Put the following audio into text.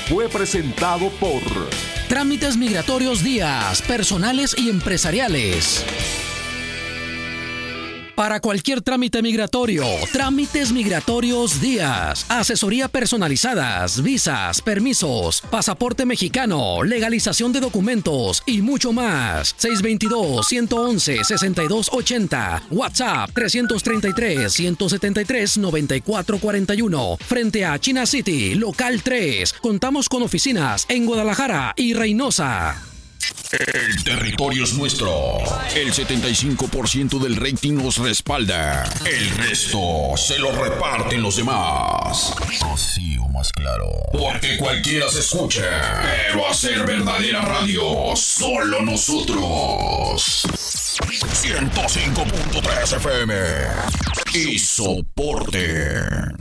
fue presentado por Trámites Migratorios Díaz, personales y empresariales. Para cualquier trámite migratorio, Trámites Migratorios Díaz. Asesoría personalizadas, visas, permisos, pasaporte mexicano, legalización de documentos y mucho más. 622-111-6280. WhatsApp 333-173-9441. Frente a China City, local 3. Contamos con oficinas en Guadalajara y Reynosa. El territorio es nuestro. El 75% del rating nos respalda. El resto se lo reparten los demás. Así o más claro. Porque cualquiera se escucha. Pero hacer verdadera radio, solo nosotros. 105.3 FM. Y soporte.